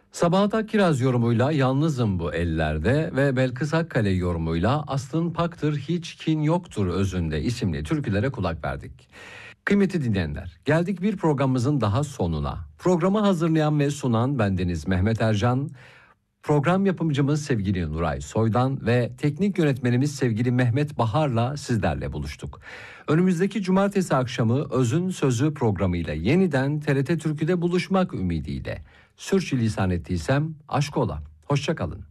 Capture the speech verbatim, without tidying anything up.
Sabahat Akkiraz yorumuyla Yalnızım Bu Ellerde ve Belkıs Akkale yorumuyla Aslın Paktır Hiç Kin Yoktur Özünde isimli türkülere kulak verdik. Kıymetli dinleyenler, geldik bir programımızın daha sonuna. Programı hazırlayan ve sunan bendeniz Mehmet Ercan, program yapımcımız sevgili Nuray Soydan ve teknik yönetmenimiz sevgili Mehmet Bahar'la sizlerle buluştuk. Önümüzdeki cumartesi akşamı Özün Sözü programıyla yeniden T R T Türkü'de buluşmak ümidiyle. Sürçülisan ettiysem aşk ola. Hoşça kalın.